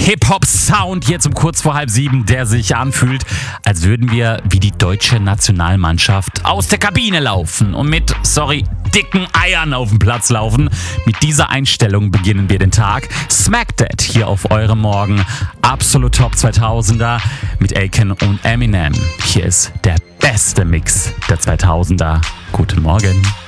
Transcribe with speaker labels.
Speaker 1: Hip-Hop-Sound jetzt um kurz vor 6:30, der sich anfühlt, als würden wir wie die deutsche Nationalmannschaft aus der Kabine laufen und mit, dicken Eiern auf den Platz laufen. Mit dieser Einstellung beginnen wir den Tag. Smack That hier auf eurem Morgen. Absolut Top 2000er mit Akon und Eminem. Hier ist der beste Mix der 2000er. Guten Morgen.